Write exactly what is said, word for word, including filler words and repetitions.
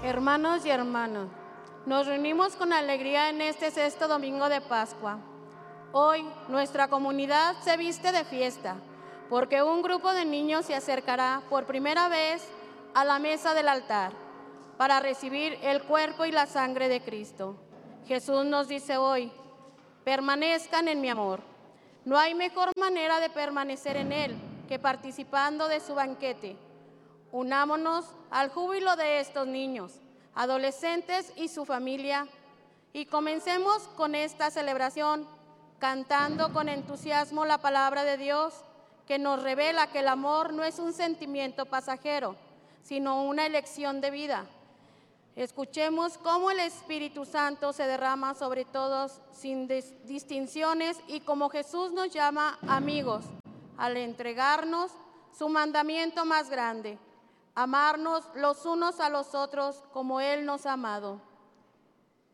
Hermanos y hermanas, nos reunimos con alegría en este sexto domingo de Pascua. Hoy nuestra comunidad se viste de fiesta, porque un grupo de niños se acercará por primera vez a la mesa del altar para recibir el cuerpo y la sangre de Cristo. Jesús nos dice hoy: permanezcan en mi amor. No hay mejor manera de permanecer en Él que participando de su banquete. Unámonos al júbilo de estos niños, adolescentes y su familia, y comencemos con esta celebración cantando con entusiasmo la palabra de Dios, que nos revela que el amor no es un sentimiento pasajero, sino una elección de vida. Escuchemos cómo el Espíritu Santo se derrama sobre todos sin distinciones y como Jesús nos llama amigos al entregarnos su mandamiento más grande: amarnos los unos a los otros como Él nos ha amado.